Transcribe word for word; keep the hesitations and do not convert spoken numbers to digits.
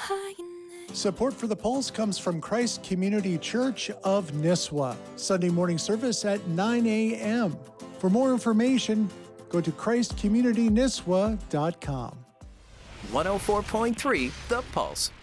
Support for The Pulse comes from Christ Community Church of Nisswa. Sunday morning service at nine a.m. For more information, go to christ community nisswa dot com. one oh four point three The Pulse.